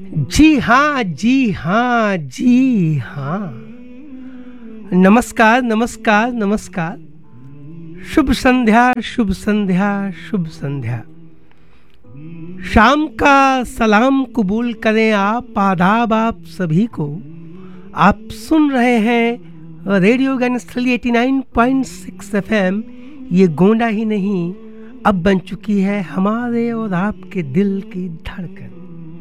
जी हाँ, जी हाँ, जी हाँ। नमस्कार, नमस्कार, नमस्कार। शुभ संध्या, शुभ संध्या, शुभ संध्या। शाम का सलाम कबूल करें आप, आदाब आप सभी को। आप सुन रहे हैं रेडियो ज्ञानस्थली 89.6 FM। ये गोंडा ही नहीं, अब बन चुकी है हमारे और आपके दिल की धड़कन।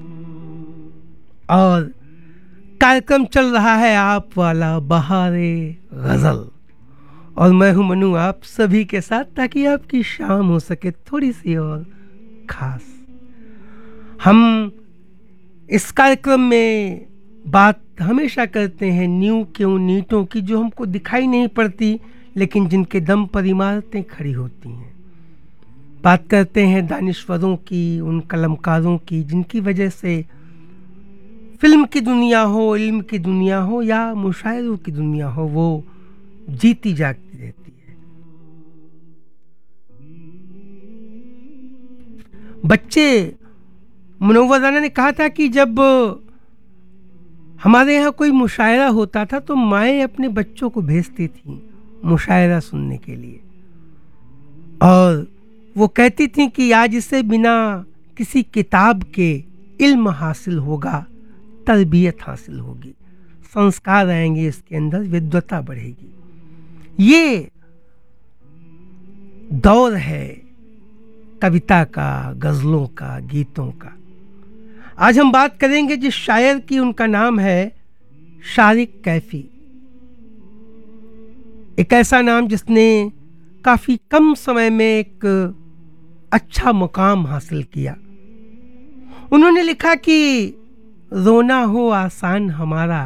और कार्यक्रम चल रहा है आप वाला बहारे गजल, और मैं हूं मनु आप सभी के साथ, ताकि आपकी शाम हो सके थोड़ी सी और खास। हम इस कार्यक्रम में बात हमेशा करते हैं न्यू के उन नीटों की जो हमको दिखाई नहीं पड़ती, लेकिन जिनके दम पर इमारतें खड़ी होती हैं। बात करते हैं दानिश्वरों की, उन कलमकारों की जिनकी वजह से फिल्म की दुनिया हो, इल्म की दुनिया हो या मुशायरों की दुनिया हो, वो जीती जागती रहती है। बच्चे, मुनव्वर राना ने कहा था कि जब हमारे यहाँ कोई मुशायरा होता था तो माएँ अपने बच्चों को भेजती थीं मुशायरा सुनने के लिए, और वो कहती थीं कि आज इसे बिना किसी किताब के इल्म हासिल होगा, तरबियत हासिल होगी, संस्कार आएंगे इसके अंदर, विद्वता बढ़ेगी। ये दौर है कविता का, गजलों का, गीतों का। आज हम बात करेंगे जिस शायर की, उनका नाम है शारिक कैफी। एक ऐसा नाम जिसने काफी कम समय में एक अच्छा मुकाम हासिल किया। उन्होंने लिखा कि रोना हो आसान हमारा,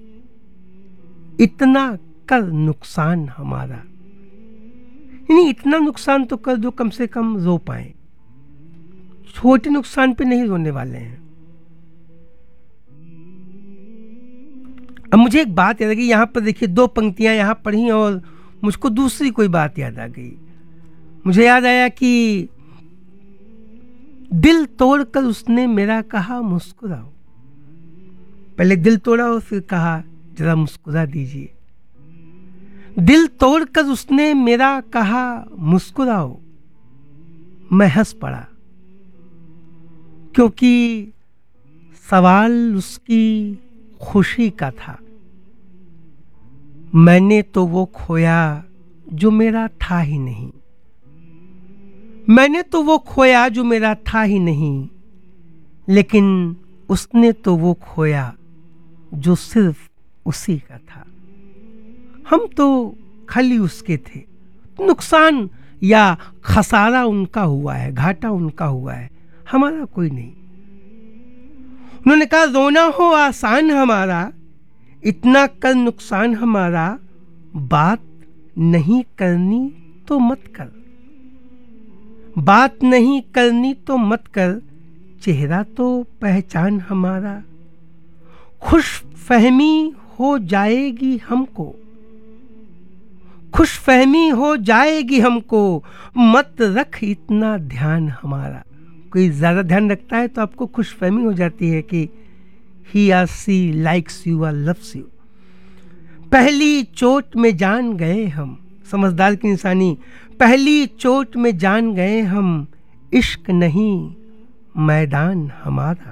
इतना कर नुकसान हमारा। यानी इतना नुकसान तो कर दो, कम से कम रो पाए। छोटे नुकसान पे नहीं रोने वाले हैं। अब मुझे एक बात याद आ गई, यहाँ पर देखिए दो पंक्तियां यहाँ पढ़ी और मुझको दूसरी कोई बात याद आ गई। मुझे याद आया कि दिल तोड़कर उसने मेरा कहा मुस्कुराओ। पहले दिल तोड़ा और फिर कहा जरा मुस्कुरा दीजिए। दिल तोड़कर उसने मेरा कहा मुस्कुराओ। मैं हंस पड़ा, क्योंकि सवाल उसकी खुशी का था। मैंने तो वो खोया जो मेरा था ही नहीं। मैंने तो वो खोया जो मेरा था ही नहीं, लेकिन उसने तो वो खोया जो सिर्फ उसी का था। हम तो खाली उसके थे। नुकसान या खसारा उनका हुआ है, घाटा उनका हुआ है, हमारा कोई नहीं। उन्होंने कहा रोना हो आसान हमारा, इतना कर नुकसान हमारा। बात नहीं करनी तो मत कर, बात नहीं करनी तो मत कर। चेहरा तो पहचान हमारा। खुश फहमी हो जाएगी हमको, खुश फहमी हो जाएगी हमको। मत रख इतना ध्यान हमारा। कोई ज़्यादा ध्यान रखता है तो आपको खुश फहमी हो जाती है कि ही आर सी लाइक्स यू और लव्स यू। पहली चोट में जान गए हम, समझदार की निशानी। पहली चोट में जान गए हम, इश्क नहीं मैदान हमारा।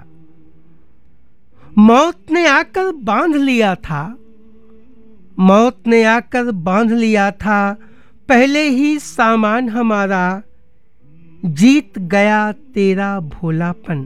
मौत ने आकर बांध लिया था, मौत ने आकर बांध लिया था पहले ही सामान हमारा। जीत गया तेरा भोलापन,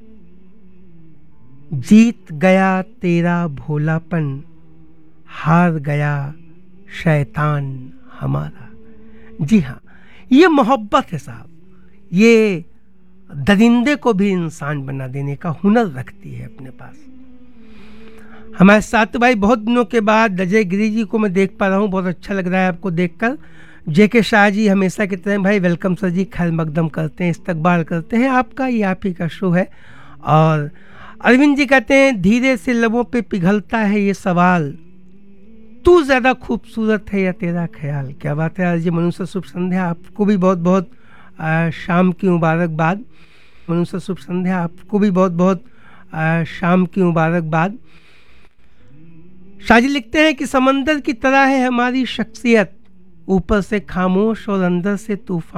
जीत गया तेरा भोलापन। हार गया शैतान हमारा। जी हाँ, ये मोहब्बत है साहब। ये दरिंदे को भी इंसान बना देने का हुनर रखती है अपने पास। हमारे साथ भाई बहुत दिनों के बाद अजय गिरी जी को मैं देख पा रहा हूँ, बहुत अच्छा लग रहा है आपको देखकर। जेके शाह जी हमेशा की तरह भाई वेलकम सर जी, खैर मकदम करते हैं, इस्तकबाल करते हैं आपका, ये आप ही का शो है। और अरविंद जी कहते हैं धीरे से लबों पे पिघलता है ये सवाल, तू ज़्यादा खूबसूरत है या तेरा ख्याल। क्या बात है आज जी। मनु सर शुभ संध्या, आपको भी बहुत बहुत शाम की मुबारकबाद। मनु सर शुभ संध्या, आपको भी बहुत बहुत शाम की मुबारकबाद। शाहजी लिखते हैं कि समंदर की तरह है हमारी शख्सियत, ऊपर से खामोश और अंदर से तूफान।